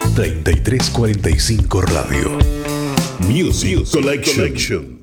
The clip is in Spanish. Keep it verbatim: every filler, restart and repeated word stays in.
treinta y tres cuarenta y cinco Radio. Music Collection.